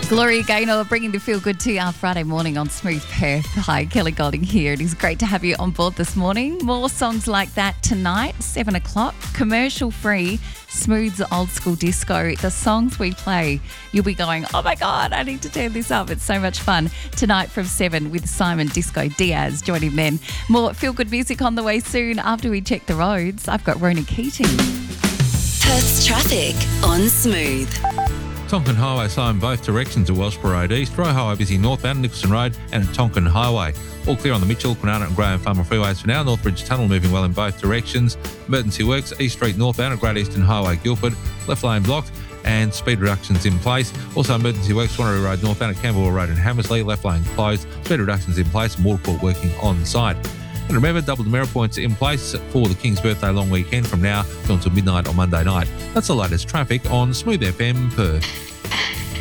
Gloria Gaynor bringing the feel good to you Friday morning on Smooth Perth. Hi, Kelly Golding here. It is great to have you on board this morning. More songs like that tonight, 7 o'clock, commercial free, smooth old school disco. The songs we play, you'll be going, oh my God, I need to turn this up. It's so much fun. Tonight from 7 with Simon Disco Diaz joining then. More feel good music on the way soon after we check the roads. I've got Rona Keating. Perth's traffic on Smooth. Tonkin Highway slow in both directions at Wellsboro Road East, Roy Highway busy northbound, Nicholson Road and at Tonkin Highway. All clear on the Mitchell, Quinana and Graham Farmer freeways for now. Northbridge Tunnel moving well in both directions. Emergency works, East Street northbound at Great Eastern Highway, Guildford, left lane blocked and speed reductions in place. Also emergency works, Swannery Road northbound at Campbell Road and Hammersley, left lane closed, speed reductions in place and waterport working on site. And remember, double demerit points in place for the King's Birthday long weekend from now till until midnight on Monday night. That's the latest traffic on Smooth FM Perth.